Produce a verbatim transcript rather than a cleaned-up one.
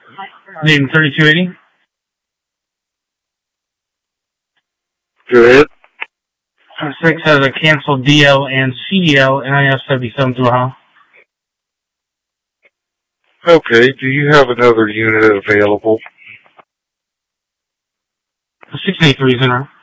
Needing thirty-two eighty. Go ahead. Six has a canceled D L and C D L, and I have seventy-seven through Ohio. Okay, do you have another unit available? six eighty-three is in route.